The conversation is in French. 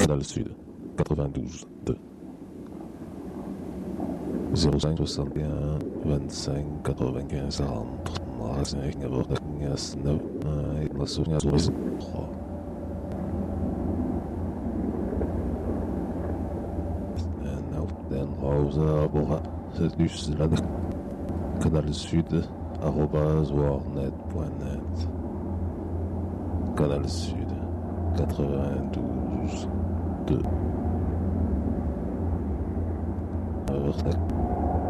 Canal Sud, 92.2. 05 61 25 95 43 9 3. Den Hause Bora, c'est juste là, Canal Sud, @warnet.net. Canal Sud, 92.2.